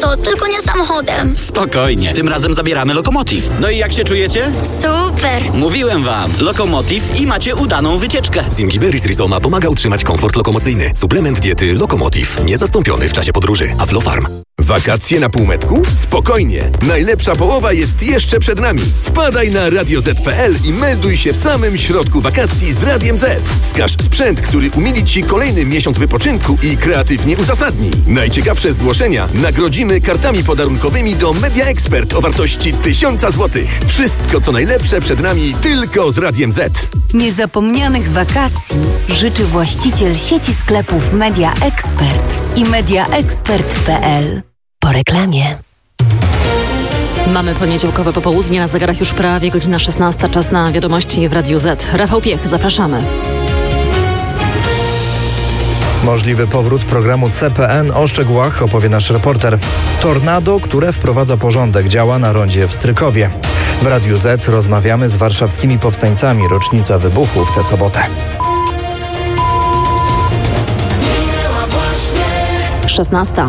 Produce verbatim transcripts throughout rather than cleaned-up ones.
auto, tylko nie samochodem. Spokojnie, tym razem zabieramy Lokomotiv. No i jak się czujecie? Super. Mówiłem wam, Lokomotiv i macie udaną wycieczkę. Zingiberis Rizoma pomaga utrzymać komfort lokomocyjny. Suplement diety Lokomotiv. Niezastąpiony w czasie podróży. Aflofarm. Wakacje na półmetku? Spokojnie. Najlepsza połowa jest jeszcze przed nami. Wpadaj na radio zet kropka pe el i melduj się w samym środku wakacji z Radiem Z. Wskaż sprzęt, który umili Ci kolejny miesiąc wypoczynku i kreatywnie uzasadnij. Najciekawsze zgłoszenia nagrodzimy kartami podarunkowymi do Media Expert o wartości tysiąc złotych. Wszystko co najlepsze przed nami tylko z Radiem Z. Niezapomnianych wakacji życzy właściciel sieci sklepów Media Expert i media expert kropka pe el. Po reklamie. Mamy poniedziałkowe popołudnie, na zegarach już prawie godzina szesnasta, czas na wiadomości w Radiu Z. Rafał Piech, zapraszamy. Możliwy powrót programu C P N o szczegółach opowie nasz reporter. Tornado, które wprowadza porządek, działa na rondzie w Strykowie. W Radiu Z rozmawiamy z warszawskimi powstańcami. Rocznica wybuchu w tę sobotę. szesnasta.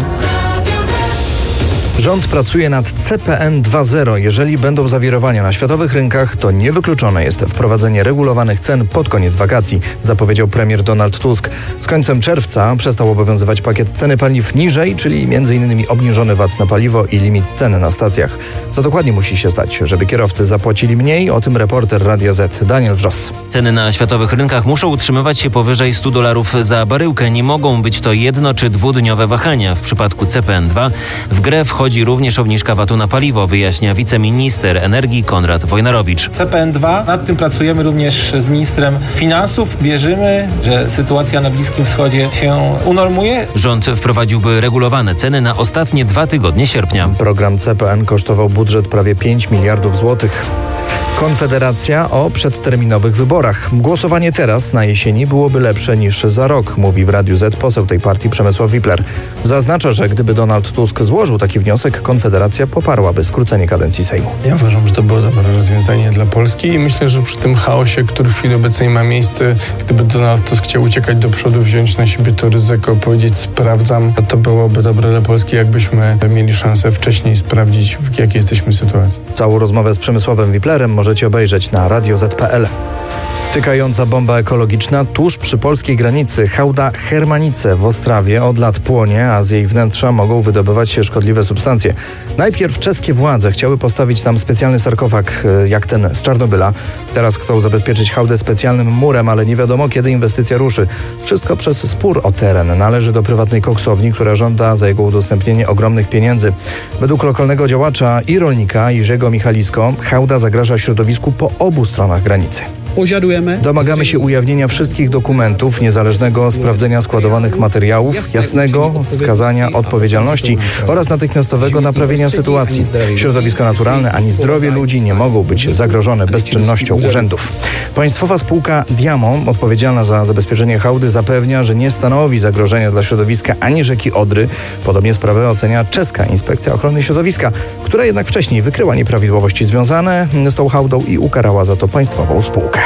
Rząd pracuje nad C P N dwa zero. Jeżeli będą zawirowania na światowych rynkach, to niewykluczone jest wprowadzenie regulowanych cen pod koniec wakacji, zapowiedział premier Donald Tusk. Z końcem czerwca przestał obowiązywać pakiet ceny paliw niżej, czyli między innymi obniżony V A T na paliwo i limit ceny na stacjach. Co dokładnie musi się stać, żeby kierowcy zapłacili mniej? O tym reporter Radia Z Daniel Wrzos. Ceny na światowych rynkach muszą utrzymywać się powyżej stu dolarów za baryłkę. Nie mogą być to jedno- czy dwudniowe wahania. W przypadku C P N dwa w grę wchodzi Chodzi również obniżka V A T-u na paliwo, wyjaśnia wiceminister energii Konrad Wojnarowicz. C P N dwa, nad tym pracujemy również z ministrem finansów. Wierzymy, że sytuacja na Bliskim Wschodzie się unormuje. Rząd wprowadziłby regulowane ceny na ostatnie dwa tygodnie sierpnia. Program C P N kosztował budżet prawie pięć miliardów złotych. Konfederacja o przedterminowych wyborach. Głosowanie teraz na jesieni byłoby lepsze niż za rok, mówi w Radiu Z poseł tej partii Przemysław Wipler. Zaznacza, że gdyby Donald Tusk złożył taki wniosek, Konfederacja poparłaby skrócenie kadencji Sejmu. Ja uważam, że to było dobre rozwiązanie dla Polski i myślę, że przy tym chaosie, który w chwili obecnej ma miejsce, gdyby Donald Tusk chciał uciekać do przodu, wziąć na siebie to ryzyko, powiedzieć sprawdzam, to byłoby dobre dla Polski, jakbyśmy mieli szansę wcześniej sprawdzić, w jakiej jesteśmy sytuacji. Całą rozmowę z Przemysławem Wiplerem możecie obejrzeć na radio zet kropka pe el. Tykająca bomba ekologiczna tuż przy polskiej granicy. Hałda Hermanice w Ostrawie od lat płonie, a z jej wnętrza mogą wydobywać się szkodliwe substancje. Najpierw czeskie władze chciały postawić tam specjalny sarkofag, jak ten z Czarnobyla. Teraz chcą zabezpieczyć hałdę specjalnym murem, ale nie wiadomo, kiedy inwestycja ruszy. Wszystko przez spór o teren. Należy do prywatnej koksowni, która żąda za jego udostępnienie ogromnych pieniędzy. Według lokalnego działacza i rolnika Jerzego Michalisko hałda zagraża środowisku po obu stronach granicy. Domagamy się ujawnienia wszystkich dokumentów, niezależnego sprawdzenia składowanych materiałów, jasnego wskazania odpowiedzialności oraz natychmiastowego naprawienia sytuacji. Środowisko naturalne ani zdrowie ludzi nie mogą być zagrożone bezczynnością urzędów. Państwowa spółka Diamo, odpowiedzialna za zabezpieczenie hałdy, zapewnia, że nie stanowi zagrożenia dla środowiska ani rzeki Odry. Podobnie sprawę ocenia czeska Inspekcja Ochrony Środowiska, która jednak wcześniej wykryła nieprawidłowości związane z tą hałdą i ukarała za to państwową spółkę.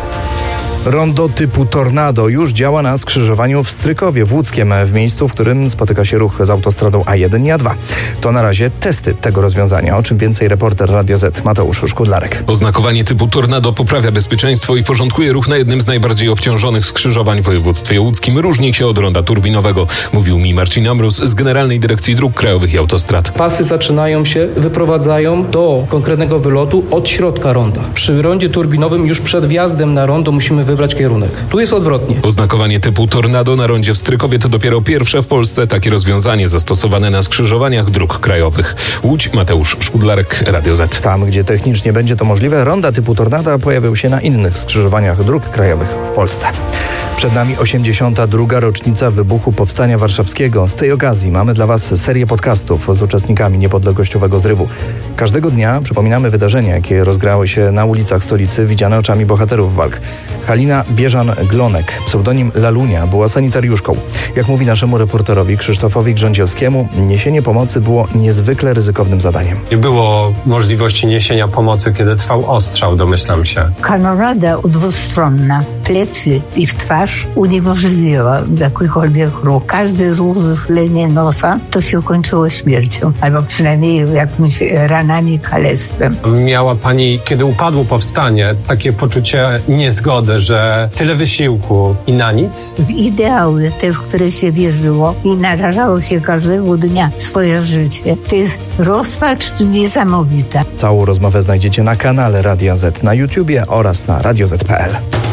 Rondo typu Tornado już działa na skrzyżowaniu w Strykowie w Łódzkiem, w miejscu, w którym spotyka się ruch z autostradą A jeden i A dwa. To na razie testy tego rozwiązania, o czym więcej reporter Radia Z Mateusz Szkudlarek. Oznakowanie typu Tornado poprawia bezpieczeństwo i porządkuje ruch na jednym z najbardziej obciążonych skrzyżowań w województwie łódzkim. Różni się od ronda turbinowego, mówił mi Marcin Ambrus z Generalnej Dyrekcji Dróg Krajowych i Autostrad. Pasy zaczynają się, wyprowadzają do konkretnego wylotu od środka ronda. Przy rondzie turbinowym już przed wjazdem na rondo musimy wybrać kierunek. Tu jest odwrotnie. Oznakowanie typu Tornado na rondzie w Strykowie to dopiero pierwsze w Polsce takie rozwiązanie zastosowane na skrzyżowaniach dróg krajowych. Łódź, Mateusz Szkudlarek, Radio Z. Tam, gdzie technicznie będzie to możliwe, ronda typu Tornado pojawią się na innych skrzyżowaniach dróg krajowych w Polsce. Przed nami osiemdziesiąta druga rocznica wybuchu Powstania Warszawskiego. Z tej okazji mamy dla Was serię podcastów z uczestnikami niepodległościowego zrywu. Każdego dnia przypominamy wydarzenia, jakie rozgrały się na ulicach stolicy, widziane oczami bohaterów walk. Alina Bieżan-Glonek, pseudonim Lalunia, była sanitariuszką. Jak mówi naszemu reporterowi Krzysztofowi Grządzielskiemu, niesienie pomocy było niezwykle ryzykownym zadaniem. Nie było możliwości niesienia pomocy, kiedy trwał ostrzał, domyślam się. Kanonada dwustronna, plecy i w twarz uniemożliwiła jakikolwiek ruch. Każdy ruch, wychylenie nosa, to się kończyło śmiercią, albo przynajmniej jakimiś ranami, kalectwem. Miała pani, kiedy upadło powstanie, takie poczucie niezgody, że tyle wysiłku i na nic? W ideały, te, w które się wierzyło i narażało się każdego dnia swoje życie. To jest rozpacz niesamowita. Całą rozmowę znajdziecie na kanale Radia Z na YouTubie oraz na radio zet kropka pe el.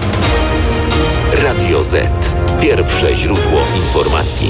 Radio Z. Pierwsze źródło informacji.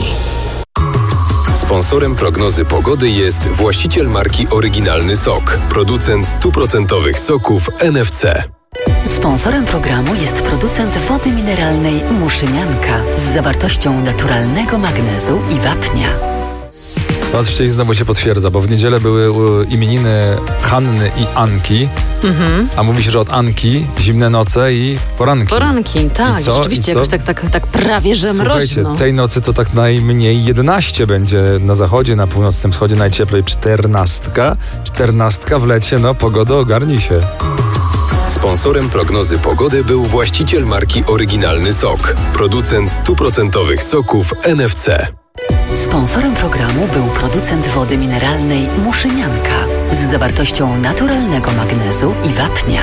Sponsorem prognozy pogody jest właściciel marki Oryginalny Sok, producent stuprocentowych soków N F C. Sponsorem programu jest producent wody mineralnej Muszynianka z zawartością naturalnego magnezu i wapnia. Patrzcie, i znowu się potwierdza, bo w niedzielę były imieniny Hanny i Anki, mhm. a mówi się, że od Anki zimne noce i poranki. Poranki, tak, rzeczywiście jakoś tak, tak, tak prawie, że mroźno. Słuchajcie, tej nocy to tak najmniej jedenaście będzie na zachodzie, na północnym wschodzie najcieplej czternastka, czternastka w lecie, no pogoda ogarnij się. Sponsorem prognozy pogody był właściciel marki Oryginalny Sok, producent stuprocentowych soków N F C. Sponsorem programu był producent wody mineralnej Muszynianka z zawartością naturalnego magnezu i wapnia.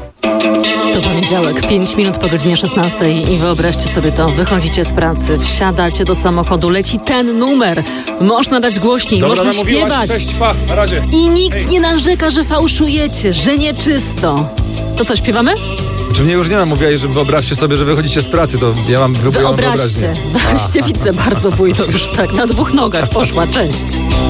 To poniedziałek, pięć minut po godzinie szesnastej i wyobraźcie sobie to, wychodzicie z pracy, wsiadacie do samochodu, leci ten numer, można dać głośniej, Dobra, można śpiewać. Cześć, pa, na razie. I nikt Hej. nie narzeka, że fałszujecie, że nieczysto. To co, śpiewamy? Czy mnie już nie ma, mówiłaś, że wyobraźcie sobie, że wychodzicie z pracy, to ja mam wyobraźcie, wyobraźcie. Wyobraźcie, widzę, bardzo pójdą już tak na dwóch nogach, poszła, cześć.